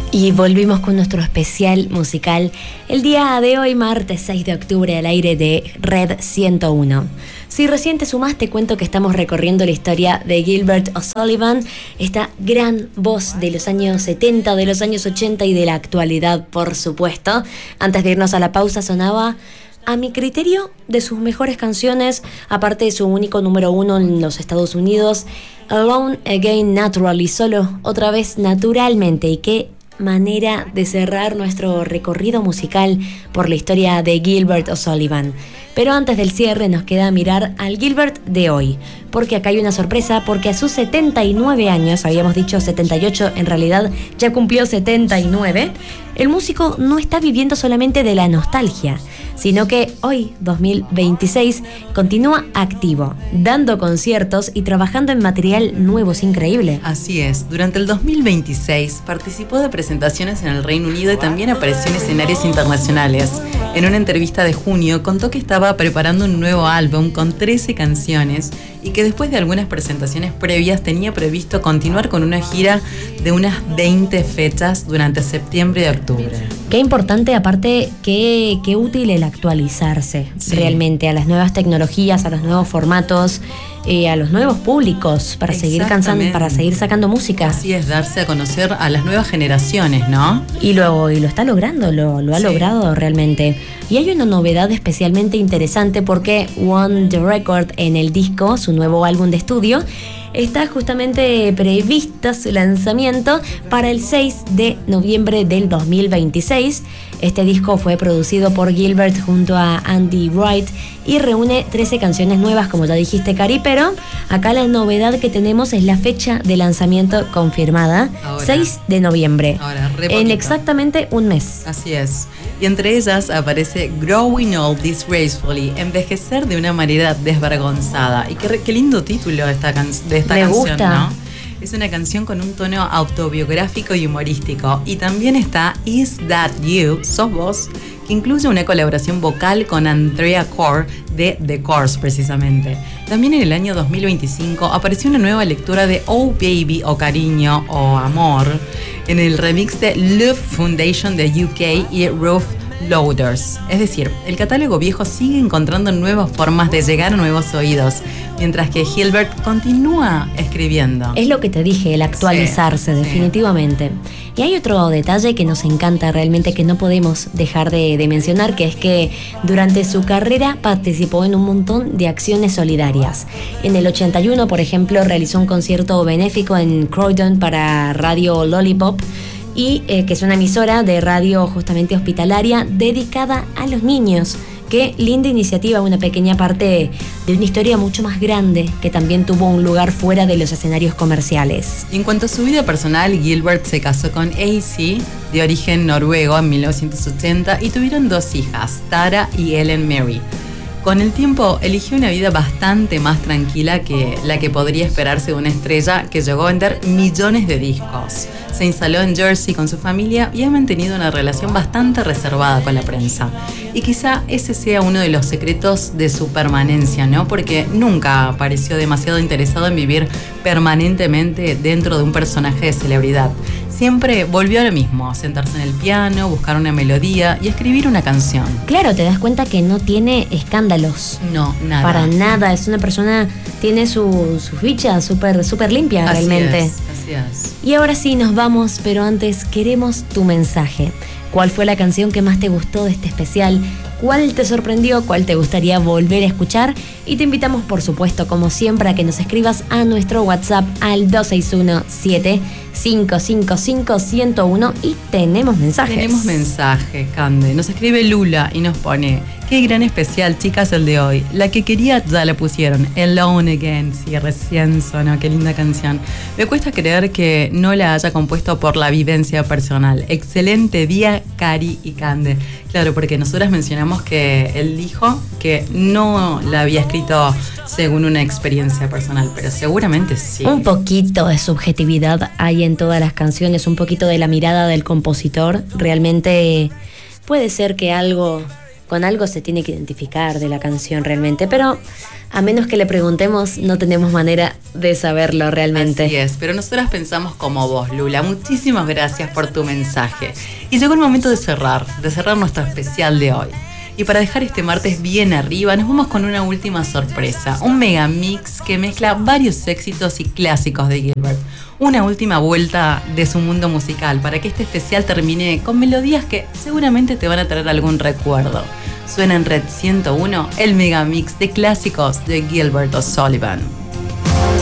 Y volvimos con nuestro especial musical el día de hoy, martes 6 de octubre, al aire de Red 101. Si recién te sumás, te cuento que estamos recorriendo la historia de Gilbert O'Sullivan, esta gran voz de los años 70, de los años 80 y de la actualidad, por supuesto. Antes de irnos a la pausa, sonaba, a mi criterio, de sus mejores canciones, aparte de su único número 1 en los Estados Unidos, Alone Again Naturally, solo otra vez naturalmente. Y qué manera de cerrar nuestro recorrido musical por la historia de Gilbert O'Sullivan. Pero antes del cierre nos queda mirar al Gilbert de hoy, porque acá hay una sorpresa, porque a sus 79 años, habíamos dicho 78, en realidad ya cumplió 79, el músico no está viviendo solamente de la nostalgia, sino que hoy, 2026, continúa activo, dando conciertos y trabajando en material nuevo. Es increíble. Así es, durante el 2026 participó de presentaciones en el Reino Unido y también apareció en escenarios internacionales. En una entrevista de junio contó que estaba preparando un nuevo álbum con 13 canciones y que después de algunas presentaciones previas tenía previsto continuar con una gira de unas 20 fechas durante septiembre y octubre. Qué importante, aparte, qué útil el actualizarse realmente a las nuevas tecnologías, a los nuevos formatos, a los nuevos públicos para seguir cansando, para seguir sacando música. Así es, darse a conocer a las nuevas generaciones, ¿no? Y lo está logrando, lo ha logrado realmente. Y hay una novedad especialmente interesante porque One The Record, en el disco, su nuevo álbum de estudio, está justamente prevista su lanzamiento para el 6 de noviembre del 2026. Este disco fue producido por Gilbert junto a Andy Wright y reúne 13 canciones nuevas, como ya dijiste, Cari, pero acá la novedad que tenemos es la fecha de lanzamiento confirmada, ahora, 6 de noviembre, en exactamente un mes. Así es. Y entre ellas aparece Growing Old Disgracefully, envejecer de una manera desvergonzada. Y qué lindo título de esta canción, ¿no? Es una canción con un tono autobiográfico y humorístico. Y también está Is That You, Sos Vos, que incluye una colaboración vocal con Andrea Corr de The Corrs, precisamente. También en el año 2025 apareció una nueva lectura de Oh Baby o Cariño o Amor en el remix de Love Foundation de UK y Roof Loaders. Es decir, el catálogo viejo sigue encontrando nuevas formas de llegar a nuevos oídos, mientras que Gilbert continúa escribiendo. Es lo que te dije, el actualizarse, definitivamente. Y hay otro detalle que nos encanta realmente, que no podemos dejar de mencionar, que es que durante su carrera participó en un montón de acciones solidarias. En el 81, por ejemplo, realizó un concierto benéfico en Croydon para Radio Lollipop, y que es una emisora de radio justamente hospitalaria dedicada a los niños. Qué linda iniciativa, una pequeña parte de una historia mucho más grande que también tuvo un lugar fuera de los escenarios comerciales. Y en cuanto a su vida personal, Gilbert se casó con AC, de origen noruego, en 1980 y tuvieron 2 hijas, Tara y Ellen Mary. Con el tiempo eligió una vida bastante más tranquila que la que podría esperarse de una estrella que llegó a vender millones de discos. Se instaló en Jersey con su familia y ha mantenido una relación bastante reservada con la prensa. Y quizá ese sea uno de los secretos de su permanencia, ¿no? Porque nunca pareció demasiado interesado en vivir permanentemente dentro de un personaje de celebridad. Siempre volvió a lo mismo, sentarse en el piano, buscar una melodía y escribir una canción. Claro, te das cuenta que no tiene escándalos. No, nada. Para nada, es una persona, tiene su ficha súper limpia realmente. Así es. Y ahora sí nos vamos, pero antes queremos tu mensaje. ¿Cuál fue la canción que más te gustó de este especial? ¿Cuál te sorprendió? ¿Cuál te gustaría volver a escuchar? Y te invitamos, por supuesto, como siempre, a que nos escribas a nuestro WhatsApp al 261-7555-101 y tenemos mensajes. Tenemos mensajes, Cande. Nos escribe Lula y nos pone: qué gran especial, chicas, el de hoy. La que quería ya la pusieron. Alone Again. Sí, recién sonó. Qué linda canción. Me cuesta creer que no la haya compuesto por la vivencia personal. Excelente día, Cari y Cande. Claro, porque nosotras mencionamos que él dijo que no la había escrito según una experiencia personal, pero seguramente sí. Un poquito de subjetividad hay en todas las canciones, un poquito de la mirada del compositor. Realmente puede ser que algo con algo se tiene que identificar de la canción realmente, pero a menos que le preguntemos no tenemos manera de saberlo realmente. Así es, pero nosotras pensamos como vos, Lula. Muchísimas gracias por tu mensaje. Y llegó el momento de cerrar nuestro especial de hoy. Y para dejar este martes bien arriba, nos vamos con una última sorpresa, un megamix que mezcla varios éxitos y clásicos de Gilbert. Una última vuelta de su mundo musical para que este especial termine con melodías que seguramente te van a traer algún recuerdo. Suena en Red 101 el megamix de clásicos de Gilbert O'Sullivan.